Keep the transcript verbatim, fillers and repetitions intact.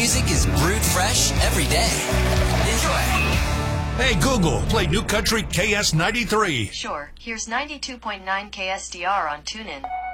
music is brewed fresh every day. Enjoy. Hey, Google, play New Country K S ninety-three. Sure. Here's ninety-two point nine K S D R on TuneIn.